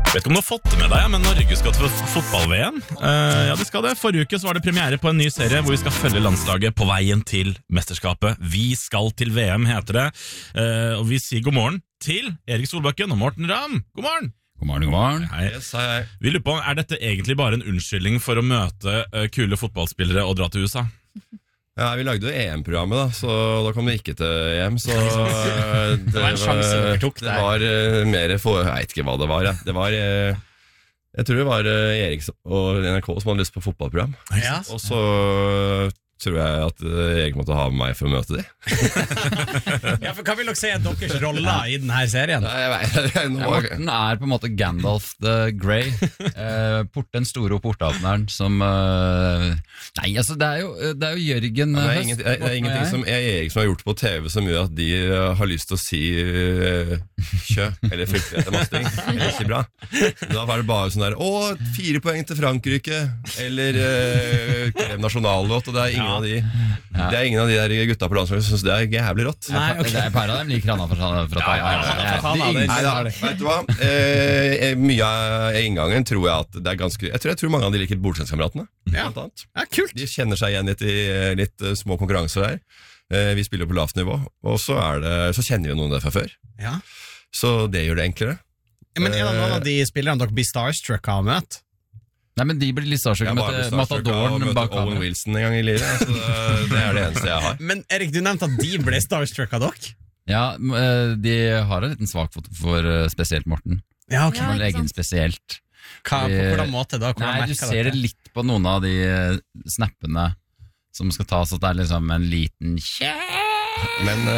Vet ikke om du har fått det med deg, men Norge skal til fotball-VM. Ja, det skal det. Forrige uke så var det premiere på en ny serie hvor vi skal følge landslaget på veien til mesterskapet. Vi skal til VM, heter det. Og vi sier god morgen til Erik Solbakken og Morten Ramm. God morgen! God morgen, god morgen. Hei. Yes, hei. Vi lurer på, er dette egentlig bare en unnskyldning for å møte kule fotballspillere og dra til USA? Ja, vi lagde jo EM-programmet da, så da kom det ikke til EM, så det var en sjanse dere tok der. Det var mer for, jeg vet ikke hva det var, ja. Det var, jeg tror det var Erik og NRK som hadde lyst på fotballprogram. Ja. Og så tror jeg at Erik måtte ha med meg for å møte de. Ja, for hva vil dere si er deres roller i denne serien? Nei, jeg vet, Morten er på en måte Gandalf the Grey, den store portåpneren som nei, altså det er jo Jørgen det er ingenting som Erik som har gjort på TV som gjør at de har lyst til å si kjø, eller fryktelig etter masse ting. Det er ikke bra. Da var det bare sånn der 4 poeng til Frankrike, eller krev nasjonallåt, og det er ingen av de. Det er ingen av de der gutta på landslaget som synes det er jævlig rått. Nei, okay. Det er par av dem liker han fra Neida, vet du hva? Mye av inngangen tror jeg at det er ganske jeg tror mange av de liker Bordstenskameratene. Ja, kult. De kjenner seg igjen i litt små konkurranser der. Vi spiller på lavt nivå, og så kjenner vi noen der fra før. Ja. Så det gjør det enklere. Men er det noen av de spillerne dere blir starstruck av å møte? Nei, men de blir litt starstruck med Matadoren bak kamera. Owen Wilson en gang i livet, så det er det eneste jeg har. Men Erik, du nevnte at de ble starstruck av dere? Ja, de har en liten svak for spesielt Morten. Ja, ok. Ja, egen spesielt. På hvordan måte da? Nei, du ser det litt på noen av de snappene som skal tas, at det er liksom en liten Men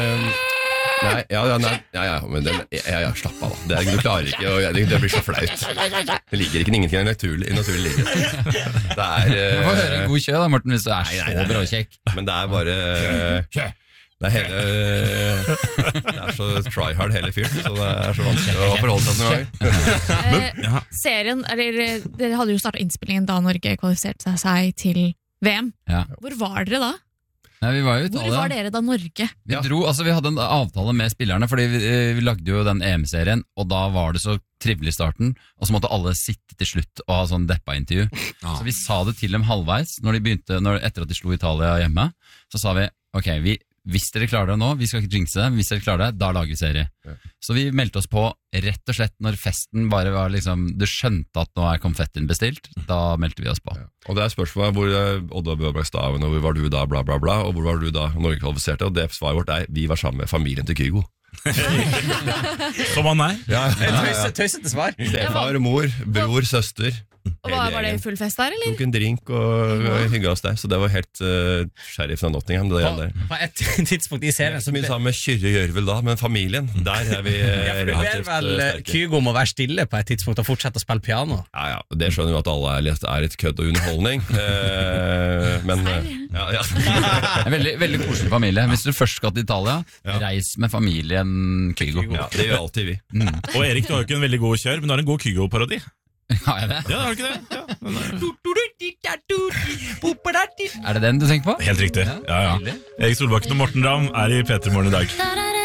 men slapp av da. Du klarer ikke, og det blir så flaut. Det ligger ikke ingenting i naturlig livet. Det er Du får høre en god kjø da, Morten, hvis du er så bra og kjekk. Men det er bare det er så try hard hele fyren, så det er så vanskelig å forholde seg noen gang. Serien, eller dere hadde jo startet innspillingen da Norge kvalifiserte seg til VM. Ja. Hvor var dere da? Nei, vi var jo i Italia. Hvor var dere da Norge? Vi hadde en avtale med spillerne, fordi vi lagde jo den EM-serien, og da var det så trivelig i starten, og så måtte alle sitte til slutt og ha sånn deppa-intervju. Så vi sa det til dem halvveis, etter at de slo Italia hjemme, så sa vi, ok, hvis dere klarer det nå, vi skal ikke jinxe det, hvis dere klarer det, da lager vi serie. Så vi meldte oss på rett og slett når festen bare var liksom, du skjønte at nå er konfettien bestilt, da meldte vi oss på. Og det er spørsmålet hvor Odd var bak staven, og hvor var du da, bla bla bla, og hvor var du da Norge kvalifiserte, og det svaret vårt er, vi var sammen med familien til Kygo. Som han er? Ja. Tøysete svar. Stefar, mor, bror, søster. Og var det full fest der, eller? Tok en drink og hygget oss der, så det var helt sheriff fra Nottingham. På et tidspunkt i serien så mye sammen med Kyrre Gjørvel da, men familien, der er vi relativt sterke. Kygo må være stille på et tidspunkt og fortsette å spille piano. Ja, det skjønner jo at alle er et kødd og underholdning. Men En veldig koselig familie. Hvis du først skal til Italia, reis med familien Kygo. Ja, det gjør alltid vi. Og Erik, du har jo ikke en veldig god kjør, men du har en god Kygo-parodi. Har jeg det? Ja, har du ikke det? Er det den du tenker på? Helt riktig. Ja. Erik Solbakken og Morten Ramm er i P3 Morgen i dag.